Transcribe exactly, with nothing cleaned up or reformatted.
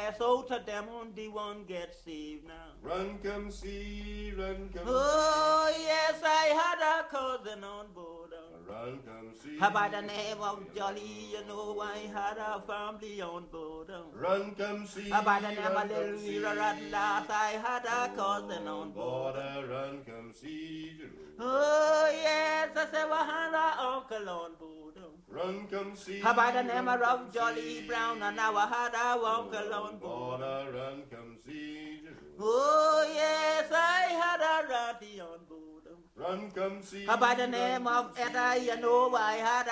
yes, oh, to them only one gets saved now. Run, come see, run, come Oh, yes, I had a cousin on board. see. Run, come see. By the name of Jolly, you know, I had a family on board. Run, come see. By the name run, of Little come see. Vera at last, I had a cousin on board. Run, come see. Oh, yes, I said, I had an uncle on board. Run, come see. By the name of Jolly Brown, and now I had a uncle on board. Run, come see. Oh, yes, I had a ratty on board. Run, come see. By the name of Etta, you know, I had